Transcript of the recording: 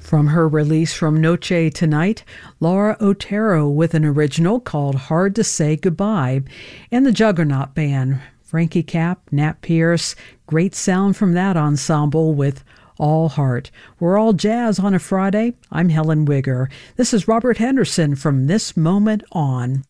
From her release from Noche Tonight, Laura Otero with an original called Hard to Say Goodbye, and the Juggernaut Band, Frankie Cap, Nat Pierce, great sound from that ensemble with All Heart. We're all jazz on a Friday. I'm Helen Wigger. This is Robert Henderson from This Moment On.